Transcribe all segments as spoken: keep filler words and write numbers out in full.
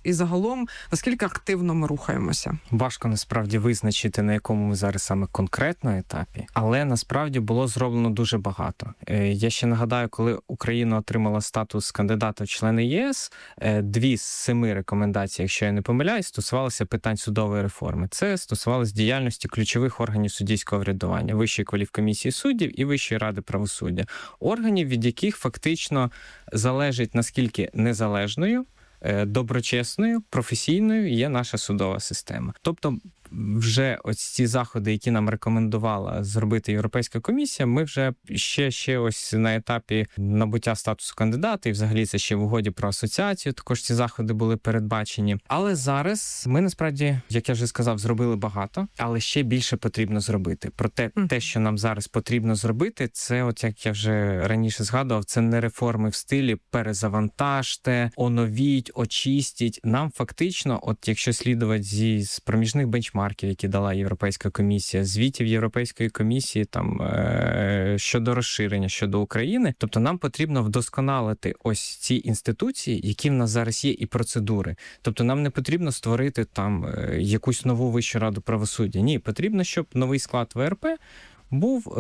І загалом, наскільки активно ми рухаємося? Важко насправді визначити, на якому ми зараз саме конкретно етапі, але насправді було зроблено дуже багато. Я ще нагадаю, коли Україна отримала статус кандидата в члени ЄС, дві з семи рекомендацій, якщо я не помиляюсь, стосувалися питань судової реформи. Це стосувалося діяльності ключових органів суддівського врядування, Вищої кваліфкомісії суддів і Вищої ради правосуддя. Органів, від яких фактично залежить, наскільки незалежною, доброчесною, професійною є наша судова система. Тобто вже ось ці заходи, які нам рекомендувала зробити Європейська комісія, ми вже ще, ще ось на етапі набуття статусу кандидата, і взагалі це ще в угоді про асоціацію, також ці заходи були передбачені. Але зараз ми, насправді, як я вже сказав, зробили багато, але ще більше потрібно зробити. Проте mm. те, що нам зараз потрібно зробити, це, от як я вже раніше згадував, це не реформи в стилі перезавантажте, оновіть, очистіть. Нам фактично, от якщо слідувати зі з проміжних бенчмарків, які дала Європейська комісія, звітів Європейської комісії там е- щодо розширення, щодо України. Тобто нам потрібно вдосконалити ось ці інституції, які в нас зараз є, і процедури. Тобто нам не потрібно створити там е- якусь нову Вищу раду правосуддя. Ні, потрібно, щоб новий склад ВРП був,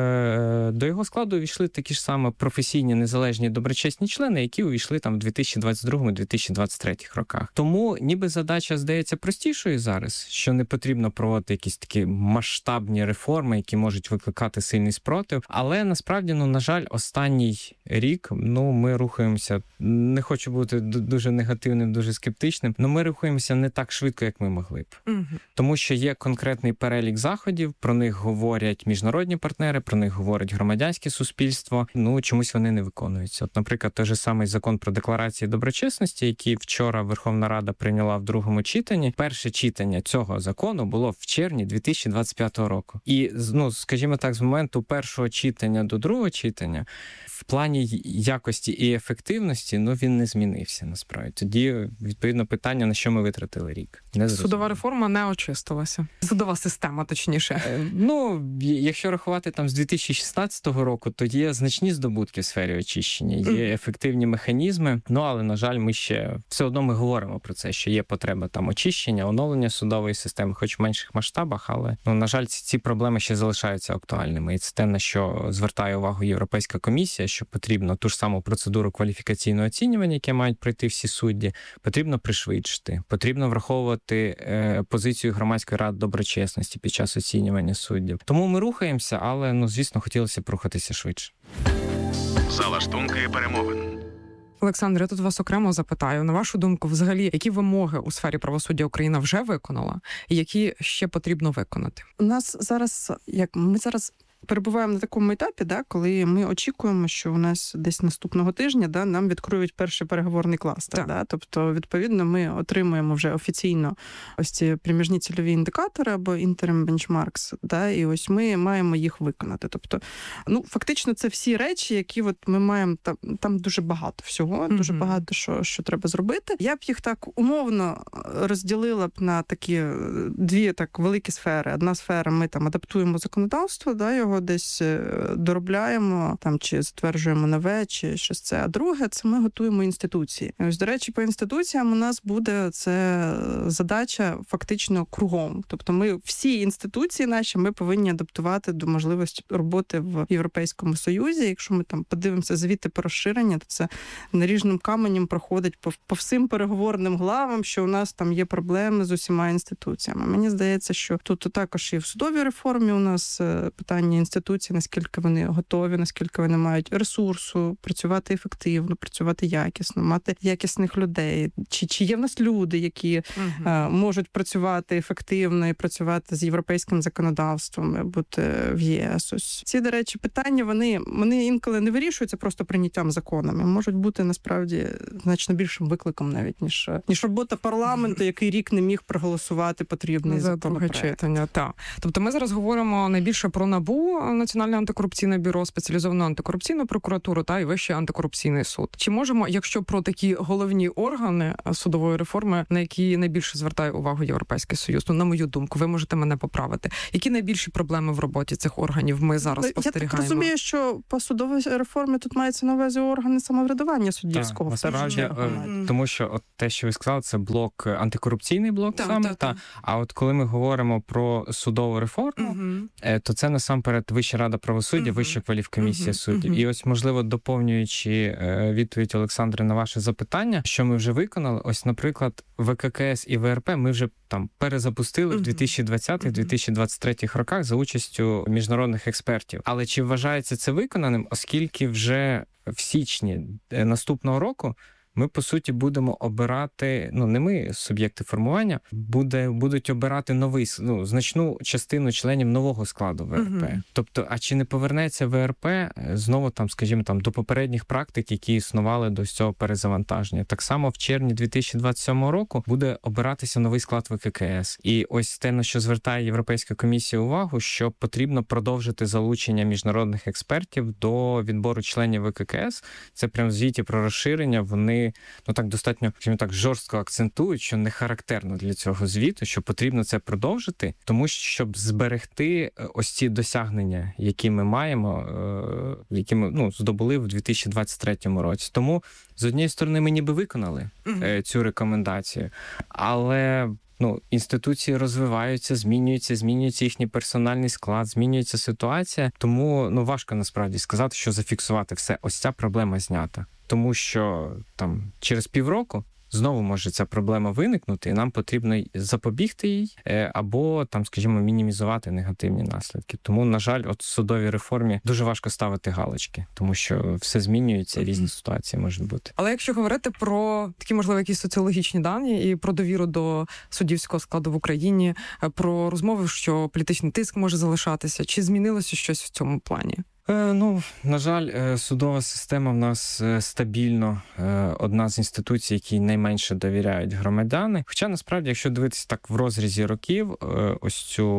е- до його складу увійшли такі ж саме професійні, незалежні, доброчесні члени, які увійшли там в дві тисячі двадцять другому - дві тисячі двадцять третьому роках. Тому ніби задача здається простішою зараз, що не потрібно проводити якісь такі масштабні реформи, які можуть викликати сильний спротив. Але насправді, ну, на жаль, останній рік, ну, ми рухаємося, не хочу бути дуже негативним, дуже скептичним, але ми рухаємося не так швидко, як ми могли б. Угу. Тому що є конкретний перелік заходів, про них говорять міжнародні партнери, про них говорить громадянське суспільство, ну, чомусь вони не виконуються. От, наприклад, той же самий закон про декларації доброчесності, який вчора Верховна Рада прийняла в другому читанні. Перше читання цього закону було в червні дві тисячі двадцять п'ятого року. І, ну, скажімо так, з моменту першого читання до другого читання в плані якості і ефективності, ну, він не змінився, насправді. Тоді, відповідно, питання, на що ми витратили рік. Судова реформа не очистилася. Судова система, точніше. Е, ну, якщо рахувати там з дві тисячі шістнадцятого року, то є значні здобутки в сфері очищення, є ефективні механізми, ну, але, на жаль, ми ще все одно ми говоримо про це, що є потреба там очищення, оновлення судової системи, хоч в менших масштабах, але, ну, на жаль, ці, ці проблеми ще залишаються актуальними. І це те, на що звертає увагу Європейська комісія, що потрібно ту ж саму процедуру кваліфікаційного оцінювання, яке мають пройти всі судді, потрібно пришвидшити, потрібно враховувати е, позицію громадської ради доброчесності під час оцінювання суддів. Тому ми рухаємося, але, ну, звісно, хотілося б рухатися швидше. Залаштунки перемовин. Олександр, я тут вас окремо запитаю. На вашу думку, взагалі, які вимоги у сфері правосуддя Україна вже виконала, і які ще потрібно виконати? У нас зараз, як ми зараз перебуваємо на такому етапі, да, коли ми очікуємо, що у нас десь наступного тижня, да, нам відкриють перший переговорний кластер. Да. Тобто, відповідно, ми отримуємо вже офіційно ось ці проміжні цільові індикатори або interim benchmarks, да, і ось ми маємо їх виконати. Тобто, ну, фактично, це всі речі, які от ми маємо, там, там дуже багато всього, mm-hmm. дуже багато що, що треба зробити. Я б їх так умовно розділила б на такі дві так великі сфери. Одна сфера, ми там адаптуємо законодавство, да, його десь доробляємо, там, чи затверджуємо нове, чи щось це. А друге, це ми готуємо інституції. І ось, до речі, по інституціям у нас буде це задача фактично кругом. Тобто ми всі інституції наші ми повинні адаптувати до можливості роботи в Європейському Союзі. Якщо ми там подивимося звіти про розширення, то це наріжним каменем проходить по, по всім переговорним главам, що у нас там є проблеми з усіма інституціями. Мені здається, що тут також і в судовій реформі у нас питання інституцій, наскільки вони готові, наскільки вони мають ресурсу, працювати ефективно, працювати якісно, мати якісних людей. Чи, чи є в нас люди, які угу. е, можуть працювати ефективно і працювати з європейським законодавством, бути в ЄС. Ось ці, до речі, питання, вони, вони інколи не вирішуються просто прийняттям законами, можуть бути, насправді, значно більшим викликом навіть, ніж, ніж робота парламенту, який рік не міг проголосувати потрібний законопроект. Так. Тобто ми зараз говоримо найбільше про НАБУ, НАБУ, Національне антикорупційне бюро, спеціалізовану антикорупційну прокуратуру та й Вищий антикорупційний суд. Чи можемо, якщо про такі головні органи судової реформи, на які найбільше звертає увагу Європейський Союз, ну, на мою думку, ви можете мене поправити, які найбільші проблеми в роботі цих органів ми зараз спостерігаємо? Я так розумію, що по судовій реформі тут мається на увазі органи самоврядування суддівського. Так, насправді, тому що от те, що ви сказали, це блок, антикорупційний блок так, саме, так, та. Так. А от коли ми говоримо про судову реформу, угу. то це насамперед Вища рада правосуддя, угу. Вища кваліфкомісія угу. суддів. Угу. І ось, можливо, доповнюючи відповідь Олександри на ваше запитання, що ми вже виконали, ось, наприклад, ВККС і ВРП ми вже там перезапустили uh-huh. в дві тисячі двадцятих - дві тисячі двадцять третіх роках за участю міжнародних експертів. Але чи вважається це виконаним, оскільки вже в січні наступного року ми, по суті, будемо обирати, ну, не ми, суб'єкти формування, буде, будуть обирати новий, ну, значну частину членів нового складу ВРП. Uh-huh. Тобто, а чи не повернеться ВРП знову, там, скажімо, там, до попередніх практик, які існували до цього перезавантаження? Так само в червні дві тисячі двадцять сьомого року буде обиратися новий склад ВККС. І ось те, на що звертає Європейська комісія увагу, що потрібно продовжити залучення міжнародних експертів до відбору членів ВККС. Це прямо в звіті про розширення, вони ну так достатньо, скажімо так, жорстко акцентують, що не характерно для цього звіту, що потрібно це продовжити, тому що щоб зберегти ось ці досягнення, які ми маємо, які ми ну, здобули в дві тисячі двадцять третьому році. Тому, з однієї сторони, ми ніби виконали mm-hmm. цю рекомендацію, але ну, інституції розвиваються, змінюються, змінюється їхній персональний склад, змінюється ситуація, тому ну, важко насправді сказати, що зафіксувати все. Ось ця проблема знята. Тому що там через півроку знову може ця проблема виникнути, і нам потрібно запобігти їй або, там, скажімо, мінімізувати негативні наслідки. Тому, на жаль, от в судовій реформі дуже важко ставити галочки, тому що все змінюється, різні ситуації можуть бути. Але якщо говорити про такі, можливо, якісь соціологічні дані і про довіру до суддівського складу в Україні, про розмови, що політичний тиск може залишатися, чи змінилося щось в цьому плані? Е, ну, на жаль, судова система в нас стабільно одна з інституцій, якій найменше довіряють громадяни. Хоча, насправді, якщо дивитися так в розрізі років ось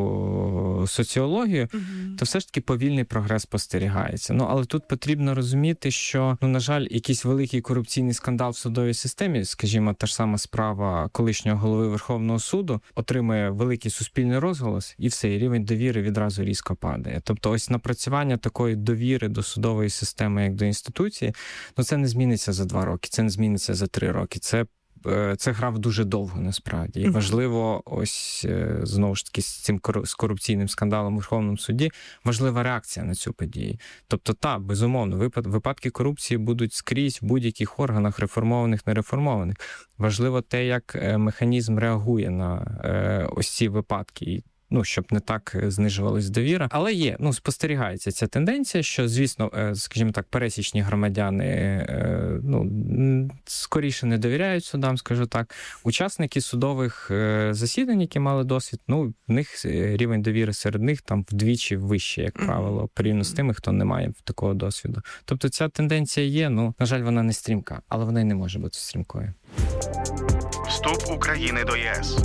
цю соціологію, uh-huh. то все ж таки повільний прогрес спостерігається. Ну, але тут потрібно розуміти, що, ну, на жаль, якийсь великий корупційний скандал в судовій системі, скажімо, та ж сама справа колишнього голови Верховного суду, отримує великий суспільний розголос, і все, і рівень довіри відразу різко падає. Тобто ось напрацювання такої довіри до судової системи, як до інституції, ну це не зміниться за два роки, це не зміниться за три роки. Це, це грав дуже довго, насправді. І важливо, ось, знову ж таки, з цим з корупційним скандалом у Верховному суді, важлива реакція на цю подію. Тобто, та, безумовно, випад, випадки корупції будуть скрізь в будь-яких органах, реформованих, нереформованих. Важливо те, як механізм реагує на ось ці випадки. Ну, щоб не так знижувалась довіра. Але є, ну, спостерігається ця тенденція, що, звісно, скажімо так, пересічні громадяни, ну, скоріше не довіряють судам, скажу так. Учасники судових засідань, які мали досвід, ну, в них рівень довіри серед них там вдвічі вищий, як правило, порівняно з тими, хто не має такого досвіду. Тобто ця тенденція є, ну, на жаль, вона не стрімка, але вона й не може бути стрімкою. Вступ України до ЄС.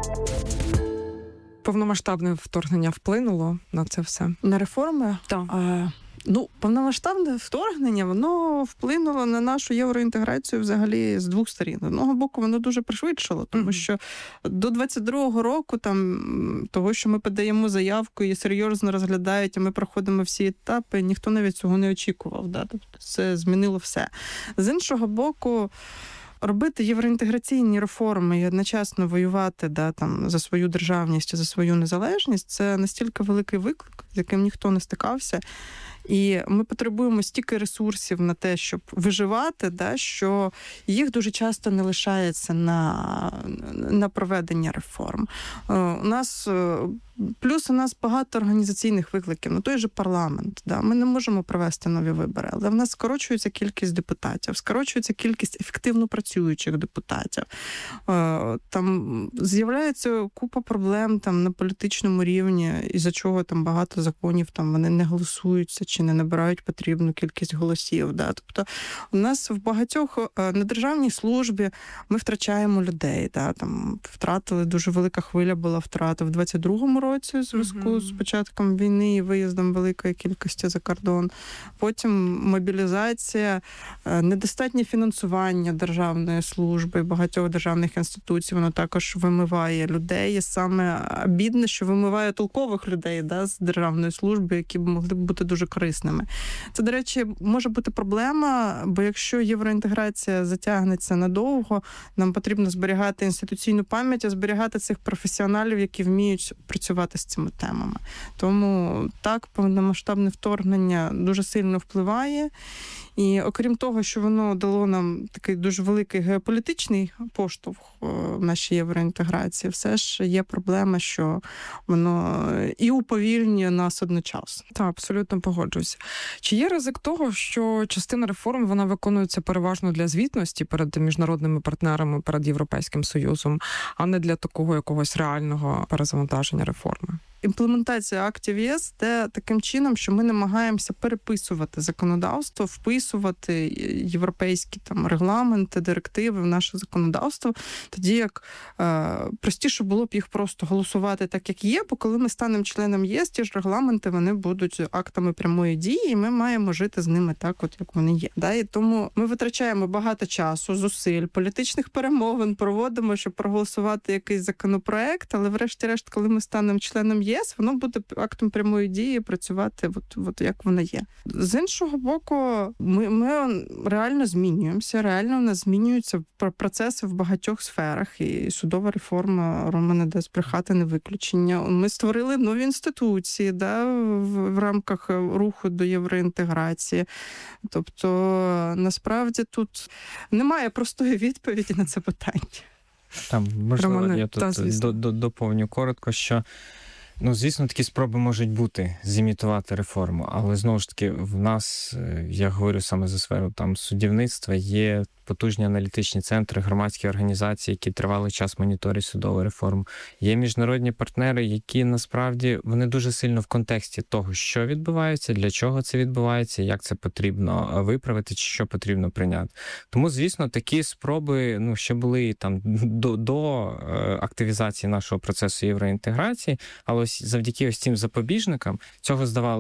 Повномасштабне вторгнення вплинуло на це все? На реформи? Так. А, ну, повномасштабне вторгнення, воно вплинуло на нашу євроінтеграцію взагалі з двох сторін. З одного боку, воно дуже пришвидшило, тому mm-hmm. що до двадцять другого року, там, того, що ми подаємо заявку і серйозно розглядають, а ми проходимо всі етапи, ніхто навіть цього не очікував. Да? Тобто це змінило все. З іншого боку, робити євроінтеграційні реформи і одночасно воювати да, там, за свою державність, за свою незалежність – це настільки великий виклик, з яким ніхто не стикався. І ми потребуємо стільки ресурсів на те, щоб виживати, да, що їх дуже часто не лишається на, на проведення реформ. У нас, плюс у нас багато організаційних викликів. Ну, той же парламент. Да, ми не можемо провести нові вибори, але в нас скорочується кількість депутатів, скорочується кількість ефективно працюючих працюючих депутатів. Там з'являється купа проблем там на політичному рівні, із-за чого там багато законів там вони не голосуються чи не набирають потрібну кількість голосів. Да? Тобто у нас в багатьох на державній службі ми втрачаємо людей. Да? Там втратили, дуже велика хвиля була втрата в двадцять другому році у зв'язку mm-hmm. з початком війни і виїздом великої кількості за кордон. Потім мобілізація, недостатнє фінансування державної служби, багатьох державних інституцій, воно також вимиває людей. І саме бідне, що вимиває толкових людей, да, з державної служби, які б могли б бути дуже корисними. Це, до речі, може бути проблема, бо якщо євроінтеграція затягнеться надовго, нам потрібно зберігати інституційну пам'ять, а зберігати цих професіоналів, які вміють працювати з цими темами. Тому так, повномасштабне вторгнення дуже сильно впливає. І окрім того, що воно дало нам такий дуже великий геополітичний поштовх в нашій євроінтеграції, все ж є проблема, що воно і уповільнює нас одночасно. Так, абсолютно погоджуюся. Чи є ризик того, що частина реформ, вона виконується переважно для звітності перед міжнародними партнерами, перед Європейським Союзом, а не для такого якогось реального перезавантаження реформи? Імплементація актів ЄС де таким чином, що ми намагаємося переписувати законодавство, вписувати європейські там регламенти, директиви в наше законодавство, тоді як е, простіше було б їх просто голосувати так, як є, бо коли ми станемо членом ЄС, ті ж регламенти, вони будуть актами прямої дії, і ми маємо жити з ними так, от як вони є. Да? І тому ми витрачаємо багато часу, зусиль, політичних перемовин проводимо, щоб проголосувати якийсь законопроект, але врешті-решт, коли ми станемо членом ЄС, воно буде актом прямої дії працювати, от, от як воно є. З іншого боку, ми, ми реально змінюємося, реально у нас змінюються процеси в багатьох сферах, і судова реформа, Рома не дасть брехати, не виключення. Ми створили нові інституції, да, в, в рамках руху до євроінтеграції. Тобто, насправді, тут немає простої відповіді на це питання. Там, можливо, Романе, я тут та, доповню коротко, що ну, звісно, такі спроби можуть бути зімітувати реформу, але, знову ж таки, в нас, я говорю саме за сферу там суддівництва, є потужні аналітичні центри, громадські організації, які тривалий час моніторять судову реформу. Є міжнародні партнери, які насправді вони дуже сильно в контексті того, що відбувається, для чого це відбувається, як це потрібно виправити, чи що потрібно прийняти. Тому, звісно, такі спроби, ну, ще були там до, до активізації нашого процесу євроінтеграції, але ось завдяки ось цим запобіжникам цього здавал,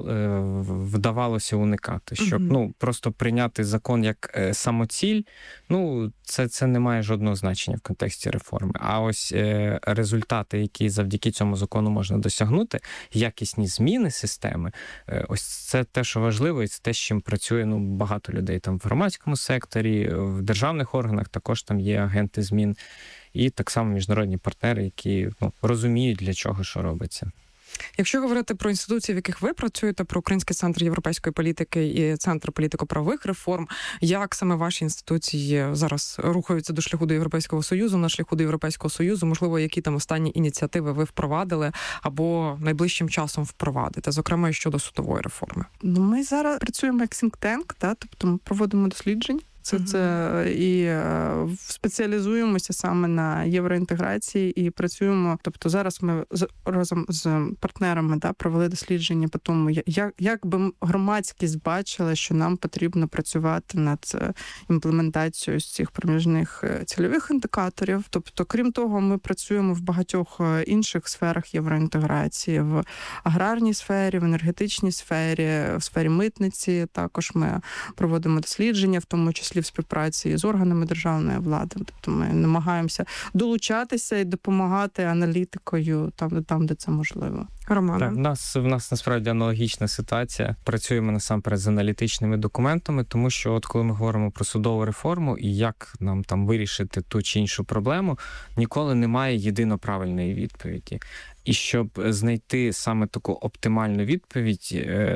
вдавалося уникати, щоб mm-hmm. ну, просто прийняти закон як самоціль. Ну, це, це не має жодного значення в контексті реформи. А ось е, результати, які завдяки цьому закону можна досягнути, якісні зміни системи, е, ось це те, що важливо, і це те, з чим працює ну, багато людей там в громадському секторі, в державних органах також там є агенти змін, і так само міжнародні партнери, які ну, розуміють, для чого що робиться. Якщо говорити про інституції, в яких ви працюєте, про Український центр європейської політики і Центр політико-правових реформ, як саме ваші інституції зараз рухаються до шляху до Європейського Союзу, на шляху до Європейського Союзу, можливо, які там останні ініціативи ви впровадили або найближчим часом впровадите, зокрема, і щодо судової реформи? Ну, ми зараз працюємо як think tank, да? Тобто ми проводимо досліджень. Це, uh-huh. це і е, спеціалізуємося саме на євроінтеграції і працюємо. Тобто зараз ми з, разом з партнерами да, провели дослідження по тому, як, як би громадськість бачила, що нам потрібно працювати над імплементацією з цих проміжних цільових індикаторів. Тобто, крім того, ми працюємо в багатьох інших сферах євроінтеграції, в аграрній сфері, в енергетичній сфері, в сфері митниці. Також ми проводимо дослідження, в тому числі в співпраці з органами державної влади. Тобто ми намагаємося долучатися і допомагати аналітикою там, там де це можливо. Роман. Так, в нас, в нас насправді аналогічна ситуація. Працюємо насамперед з аналітичними документами, тому що от коли ми говоримо про судову реформу і як нам там вирішити ту чи іншу проблему, ніколи немає єдино правильної відповіді. І щоб знайти саме таку оптимальну відповідь, ну,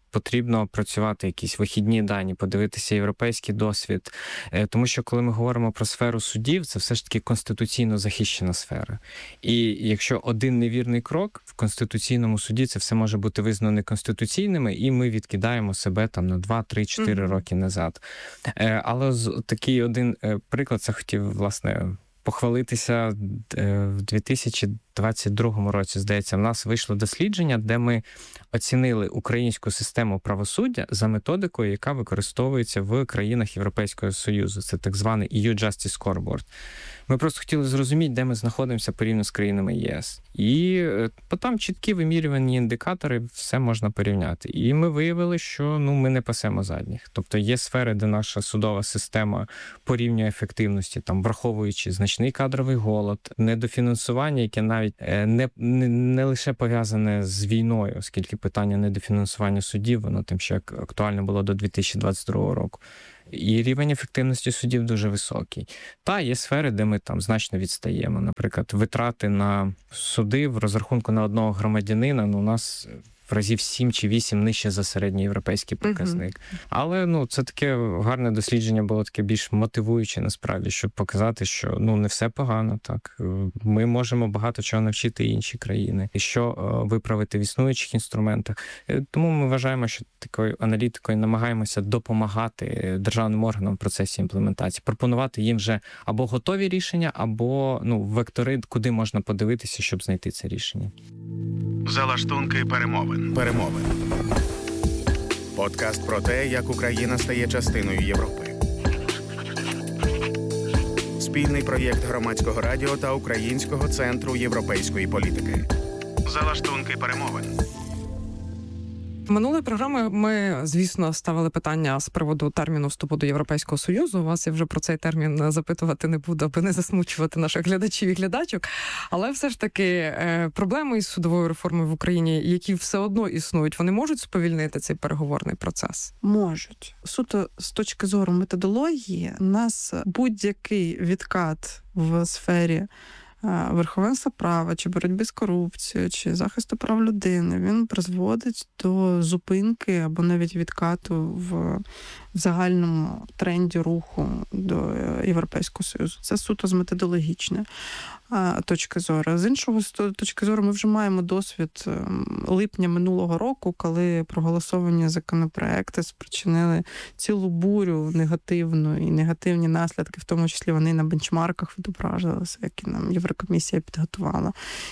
потрібно працювати якісь вихідні дані, подивитися європейський досвід. Тому що коли ми говоримо про сферу судів, це все ж таки конституційно захищена сфера. І якщо один невірний крок в Конституційному суді, це все може бути визнано неконституційними, і ми відкидаємо себе там на два, три, чотири mm-hmm. роки назад. Але такий один приклад, це хотів, власне, похвалитися. В дві тисячі двадцять другому році, здається, в нас вийшло дослідження, де ми оцінили українську систему правосуддя за методикою, яка використовується в країнах Європейського Союзу. Це так званий і ю Justice Scoreboard. Ми просто хотіли зрозуміти, де ми знаходимося порівняно з країнами ЄС. І по там чіткі вимірювані індикатори, все можна порівняти. І ми виявили, що ну, ми не пасемо задніх. Тобто є сфери, де наша судова система порівнює ефективності, там, враховуючи значний кадровий голод, недофінансування, яке навіть не, не, не лише пов'язане з війною, оскільки питання недофінансування судів, воно тим ще актуально було до дві тисячі двадцять другого року. І рівень ефективності судів дуже високий. Та є сфери, де ми там значно відстаємо. Наприклад, витрати на суди в розрахунку на одного громадянина, ну, у нас в разів сім чи вісім нижче за середньоєвропейський показник. Uh-huh. Але ну, це таке гарне дослідження було таке більш мотивуюче насправді, щоб показати, що ну, не все погано. Так. Ми можемо багато чого навчити інші країни, і що виправити в існуючих інструментах. Тому ми вважаємо, що такою аналітикою намагаємося допомагати державним органам в процесі імплементації, пропонувати їм вже або готові рішення, або ну, вектори, куди можна подивитися, щоб знайти це рішення. Залаштунки перемовин. Перемовин. Подкаст про те, як Україна стає частиною Європи. Спільний проєкт Громадського радіо та Українського центру європейської політики. Залаштунки перемовин. Минулої програми ми, звісно, ставили питання з приводу терміну вступу до Європейського Союзу. Вас я вже про цей термін запитувати не буду, аби не засмучувати наших глядачів і глядачок. Але все ж таки проблеми із судовою реформою в Україні, які все одно існують, вони можуть сповільнити цей переговорний процес? Можуть. Суто з точки зору методології, у нас будь-який відкат в сфері верховенства права, чи боротьби з корупцією, чи захисту прав людини, він призводить до зупинки або навіть відкату в, в загальному тренді руху до Європейського Союзу. Це суто з методологічної точки зору. З іншого точки зору, ми вже маємо досвід липня минулого року, коли проголосовані законопроекти спричинили цілу бурю негативну і негативні наслідки, в тому числі вони на бенчмарках відображалися, які нам Єврокомісія підготувала.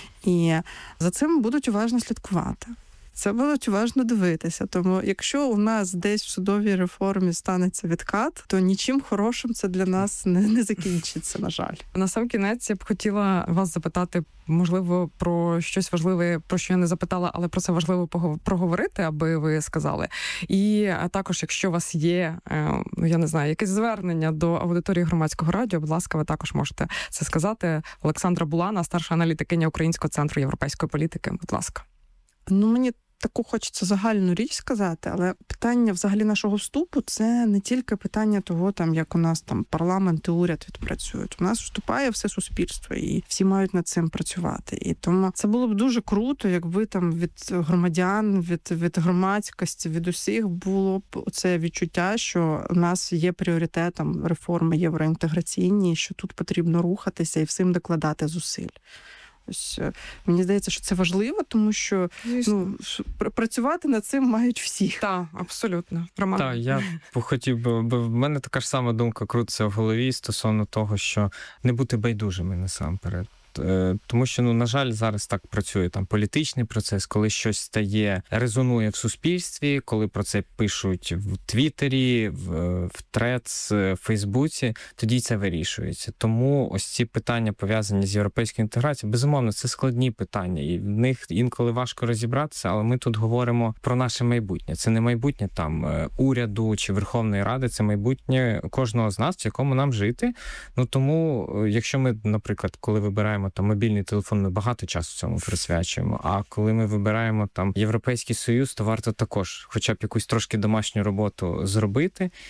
І за цим будуть уважно слідкувати. Це будуть уважно дивитися. Тому якщо у нас десь в судовій реформі станеться відкат, то нічим хорошим це для нас не, не закінчиться, на жаль. На сам кінець я б хотіла вас запитати, можливо, про щось важливе, про що я не запитала, але про це важливо проговорити, аби ви сказали. І також, якщо у вас є, я не знаю, якесь звернення до аудиторії Громадського радіо, будь ласка, ви також можете це сказати. Олександра Булана, старша аналітикиня Українського центру європейської політики. Будь ласка. Ну, мені таку хочеться загальну річ сказати, але питання взагалі нашого вступу – це не тільки питання того, там, як у нас там парламент і уряд відпрацюють. У нас вступає все суспільство, і всі мають над цим працювати. І тому це було б дуже круто, якби там від громадян, від, від громадськості, від усіх було б це відчуття, що у нас є пріоритетом реформи євроінтеграційні, що тут потрібно рухатися і всім докладати зусиль. Ось, мені здається, що це важливо, тому що ну, працювати над цим мають всі. Так, абсолютно. Роман. Так, я хотів би, бо в мене така ж сама думка крутиться в голові стосовно того, що не бути байдужими насамперед. Тому що, ну, на жаль, зараз так працює там політичний процес, коли щось стає, резонує в суспільстві, коли про це пишуть в Твіттері, в, в Трец, в Фейсбуці, тоді це вирішується. Тому ось ці питання, пов'язані з європейською інтеграцією, безумовно, це складні питання, і в них інколи важко розібратися, але ми тут говоримо про наше майбутнє. Це не майбутнє там уряду чи Верховної Ради, це майбутнє кожного з нас, в якому нам жити. Ну, тому, якщо ми, наприклад, коли вибираємо там мобільний телефон, ми багато часу цьому присвячуємо. А коли ми вибираємо там Європейський Союз, то варто також хоча б якусь трошки домашню роботу зробити.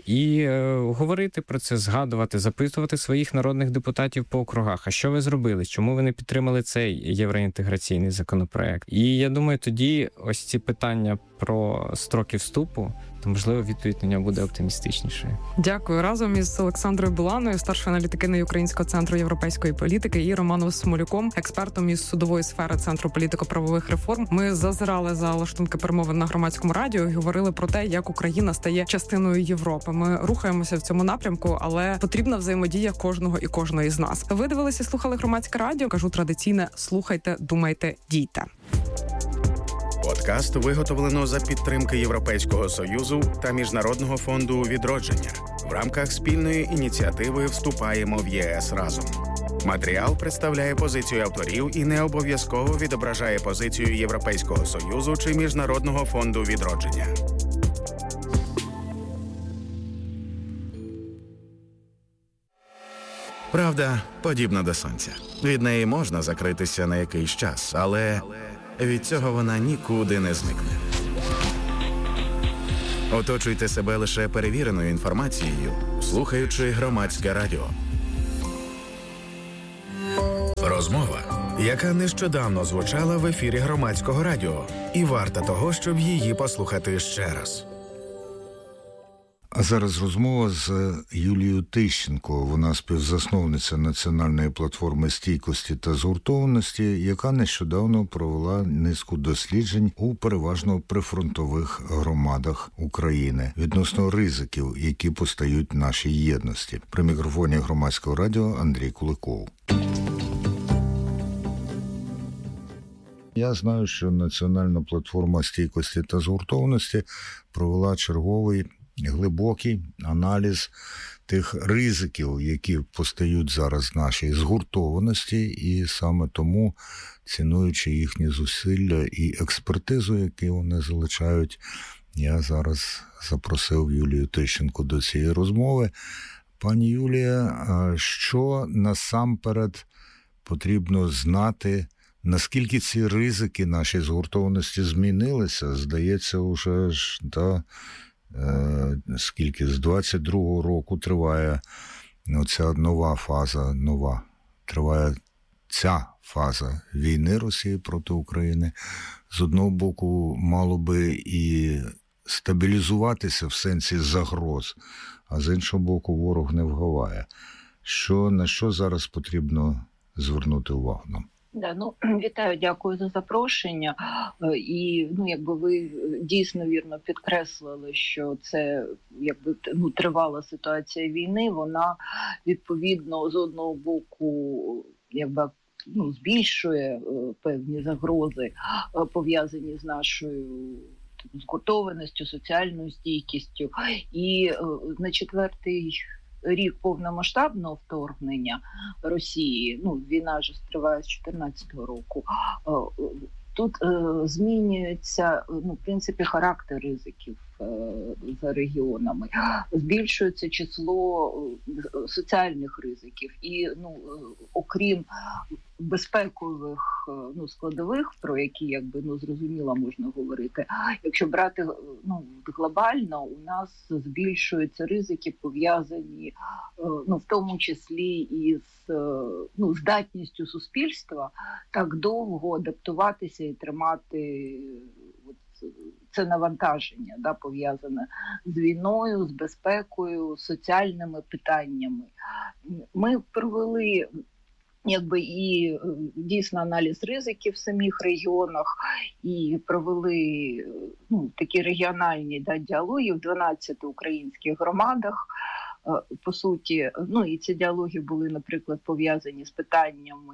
І е, говорити про це, згадувати, запитувати своїх народних депутатів по округах. А що ви зробили? Чому ви не підтримали цей євроінтеграційний законопроект? І я думаю, тоді ось ці питання про строки вступу, то, можливо, відповідь на нього буде оптимістичнішою. Дякую. Разом із Олександрою Буланою, старшою аналітикиною Українського центру європейської політики, і Романом Смолюком, експертом із судової сфери Центру політико-правових реформ. Ми зазирали за лаштунки перемовин на Громадському радіо і говорили про те, як Україна стає частиною Європи. Ми рухаємося в цьому напрямку, але потрібна взаємодія кожного і кожної з нас. Ви дивилися і слухали Громадське радіо. Кажу традиційне: слухайте, думайте, дійте. Подкаст виготовлено за підтримки Європейського Союзу та Міжнародного фонду відродження в рамках спільної ініціативи «Вступаємо в ЄС разом». Матеріал представляє позицію авторів і не обов'язково відображає позицію Європейського Союзу чи Міжнародного фонду відродження. Правда подібна до сонця. Від неї можна закритися на якийсь час, але від цього вона нікуди не зникне. Оточуйте себе лише перевіреною інформацією, слухаючи Громадське радіо. Розмова, яка нещодавно звучала в ефірі Громадського радіо, і варта того, щоб її послухати ще раз. А зараз розмова з Юлією Тищенко. Вона співзасновниця Національної платформи стійкості та згуртованості, яка нещодавно провела низку досліджень у переважно прифронтових громадах України відносно ризиків, які постають нашій єдності. При мікрофоні Громадського радіо Андрій Куликов. Я знаю, що Національна платформа стійкості та згуртованості провела черговий глибокий аналіз тих ризиків, які постають зараз в нашій згуртованості, і саме тому, цінуючи їхні зусилля і експертизу, які вони залучають, я зараз запросив Юлію Тищенко до цієї розмови. Пані Юлія, що насамперед потрібно знати, наскільки ці ризики нашої згуртованості змінилися? Здається, вже ж, да, скільки з двадцять другого року триває оця нова фаза, нова, триває ця фаза війни Росії проти України. З одного боку, мало би і стабілізуватися в сенсі загроз, а з іншого боку, ворог не вгаває. Що, на що зараз потрібно звернути увагу нам? Да, ну, вітаю, дякую за запрошення. І, ну, якби ви дійсно вірно підкреслили, що це, якби, ну, тривала ситуація війни, вона, відповідно, з одного боку, якби, ну, збільшує певні загрози, пов'язані з нашою згуртованістю, соціальною стійкістю. І на четвертий рік повномасштабного вторгнення Росії, ну, війна ж триває з чотирнадцятого року, тут е, змінюється, ну, в принципі, характер ризиків е, за регіонами, збільшується число соціальних ризиків і, ну, окрім безпекових, ну, складових, про які, якби, ну, зрозуміло можна говорити. Якщо брати, ну, глобально, у нас збільшуються ризики, пов'язані, ну, в тому числі із, ну, здатністю суспільства так довго адаптуватися і тримати от, це навантаження, да, пов'язане з війною, з безпекою, соціальними питаннями. Ми провели, якби, і дійсно аналіз ризиків в самих регіонах, і провели, ну, такі регіональні, да, діалоги в дванадцяти українських громадах. По суті, ну, і ці діалоги були, наприклад, пов'язані з питаннями,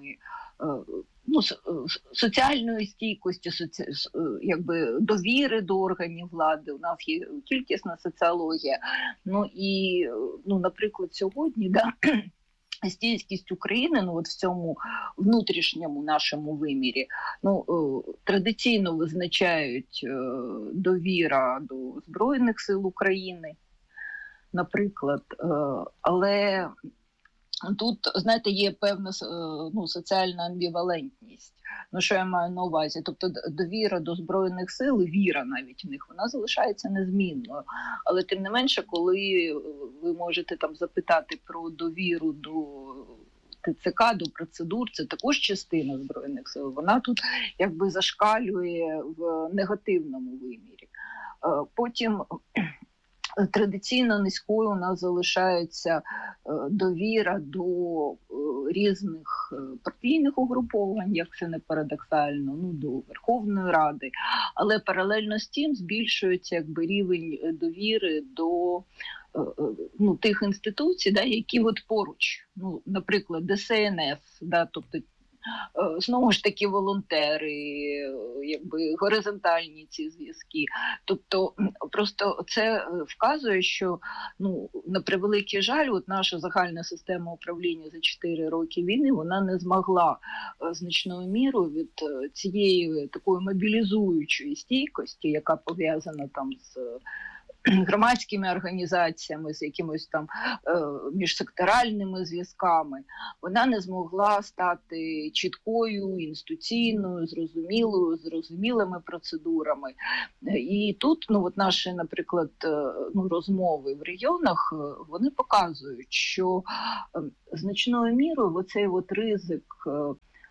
ну, соціальної стійкості, соці... якби, довіри до органів влади. У нас є кількісна соціологія. Ну і, ну, наприклад, сьогодні, да, стійкість України, ну, от в цьому внутрішньому нашому вимірі, ну, традиційно визначають довіра до Збройних сил України, наприклад, але тут, знаєте, є певна ну, соціальна амбівалентність. Ну, що я маю на увазі? Тобто довіра до Збройних сил, віра навіть в них, вона залишається незмінною. Але тим не менше, коли ви можете там запитати про довіру до ТЦК, до процедур, це також частина Збройних сил, вона тут якби зашкалює в негативному вимірі. Потім традиційно низькою у нас залишається довіра до різних партійних угруповань, як це не парадоксально, ну, до Верховної Ради, але паралельно з тим збільшується якби рівень довіри до ну, тих інституцій, да, які от поруч, ну, наприклад, Де Се Ен Еф, да, тобто знову ж таки волонтери, якби горизонтальні ці зв'язки. Тобто просто це вказує, що ну, на превеликий жаль, от наша загальна система управління за чотири роки війни, вона не змогла значною мірою від цієї такої мобілізуючої стійкості, яка пов'язана там з громадськими організаціями, з якимось там е, міжсекторальними зв'язками, вона не змогла стати чіткою, інституційною, зрозумілою, зрозумілими процедурами. І тут, ну, от наші, наприклад, ну, розмови в регіонах, вони показують, що е, значною мірою оцей от ризик е,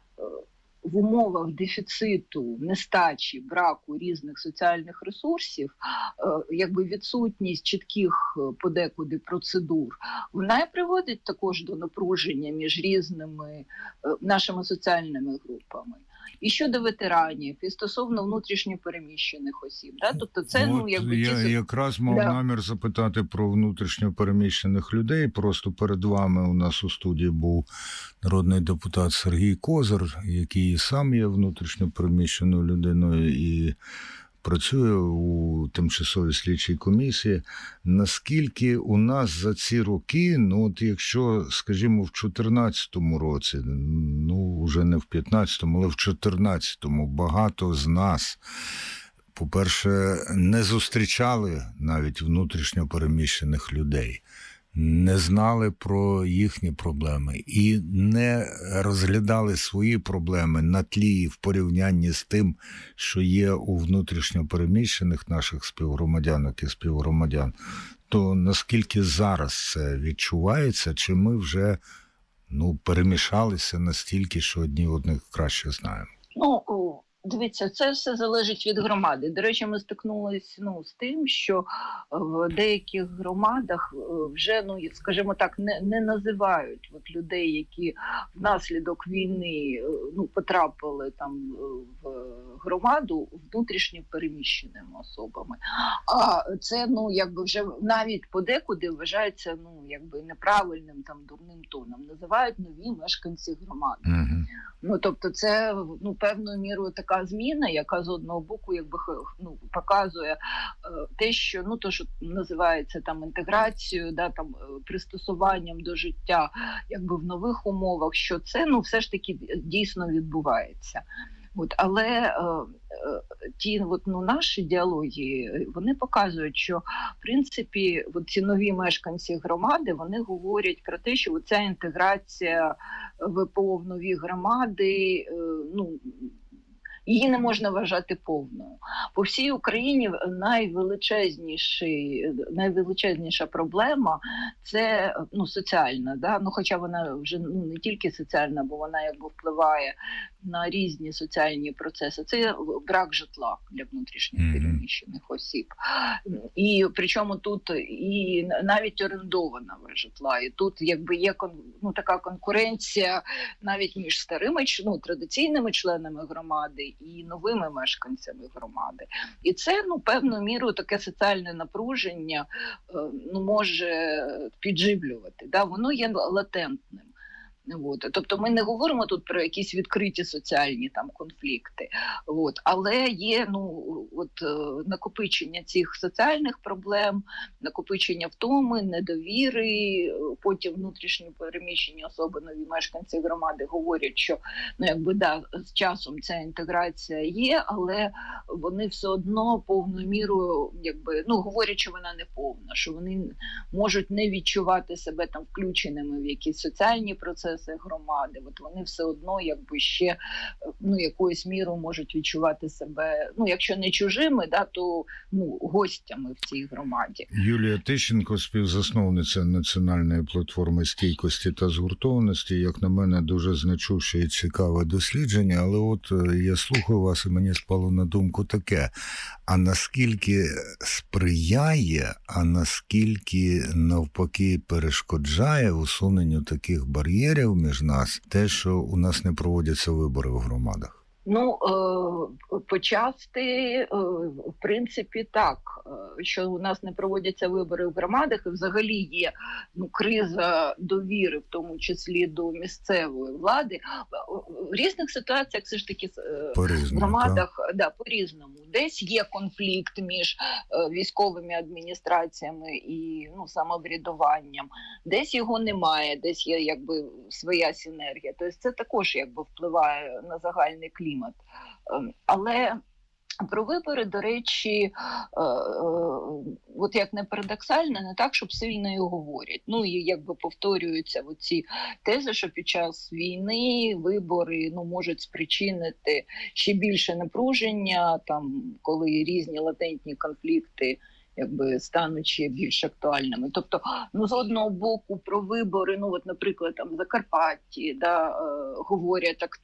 в умовах дефіциту, нестачі, браку різних соціальних ресурсів, якби відсутність чітких подекуди процедур, вона і приводить також до напруження між різними нашими соціальними групами. І щодо ветеранів, і стосовно внутрішньо переміщених осіб. Да? Тобто це, ну, якби, я ті... якраз мав да. намір запитати про внутрішньо переміщених людей. Просто перед вами у нас у студії був народний депутат Сергій Козир, який сам є внутрішньо переміщеною людиною і працює у тимчасовій слідчій комісії. Наскільки у нас за ці роки, ну от якщо, скажімо, в чотирнадцятому році, ну вже не в п'ятнадцятому, але в чотирнадцятому багато з нас, по-перше, не зустрічали навіть внутрішньо переміщених людей, не знали про їхні проблеми і не розглядали свої проблеми на тлі і в порівнянні з тим, що є у внутрішньо переміщених наших співгромадянок і співгромадян, то наскільки зараз це відчувається, чи ми вже ну, перемішалися настільки, що одні одних краще знаємо? Ну, дивіться, це все залежить від громади. До речі, ми стикнулися ну, з тим, що в деяких громадах вже, ну, скажімо так, не, не називають от людей, які внаслідок війни ну, потрапили там в громаду внутрішньо переміщеними особами. А це, ну, якби вже навіть подекуди вважається, ну, якби неправильним там дурним тоном. Називають нові мешканці громади. Mm-hmm. Ну, тобто це, ну, певною мірою така зміна, яка з одного боку якби ну, показує е, те, що ну то, що називається там інтеграцією, да там пристосуванням до життя, якби в нових умовах, що це ну все ж таки дійсно відбувається. От, але е, е, ті от, ну, наші діалоги, вони показують, що в принципі от ці нові мешканці громади, вони говорять про те, що ця інтеграція ВПО в нові громади, е, ну, її не можна вважати повною. По всій Україні найвеличезніший, найвеличезніша проблема – це ну, соціальна. Да? Ну, хоча вона вже ну, не тільки соціальна, бо вона якби впливає на різні соціальні процеси. Це брак житла для внутрішньо переміщених осіб. І причому тут і навіть орендованого житла. І тут якби є ну, така конкуренція навіть між старими, ну, традиційними членами громади і новими мешканцями громади. І це, ну, певною мірою таке соціальне напруження ну, може підживлювати. Да? Воно є латентним. От. Тобто ми не говоримо тут про якісь відкриті соціальні там конфлікти, от. Але є ну, от, накопичення цих соціальних проблем, накопичення втоми, недовіри, потім внутрішньо переміщені особи, нові мешканці громади говорять, що ну, якби, да, з часом ця інтеграція є, але вони все одно повною мірою, якби, ну, говорять, що вона не повна, що вони можуть не відчувати себе там включеними в якісь соціальні процеси громади, от вони все одно якби ще ну, якоюсь мірою можуть відчувати себе, ну, якщо не чужими, да, то ну, гостями в цій громаді. Юлія Тищенко, співзасновниця Національної платформи стійкості та згуртованості, як на мене, дуже значуще і цікаве дослідження, але от я слухаю вас і мені спало на думку таке, а наскільки сприяє, а наскільки навпаки перешкоджає усуненню таких бар'єрів між нас те, що у нас не проводяться вибори в громадах? Ну, почасти, в принципі, так, що у нас не проводяться вибори в громадах, і взагалі є ну, криза довіри, в тому числі до місцевої влади. В різних ситуаціях все ж таки в громадах да, по-різному. Десь є конфлікт між військовими адміністраціями і ну, самоврядуванням, десь його немає, десь є якби своя синергія. Тобто це також якби впливає на загальний клімат. Але про вибори, до речі, от як не парадоксально, не так, щоб сильно і говорять. Ну, і якби повторюються оці тези, що під час війни вибори ну, можуть спричинити ще більше напруження, там, коли різні латентні конфлікти якби стануть ще більш актуальними. Тобто, ну, з одного боку про вибори, ну, от, наприклад, там в Закарпатті, да, е, говорять активно,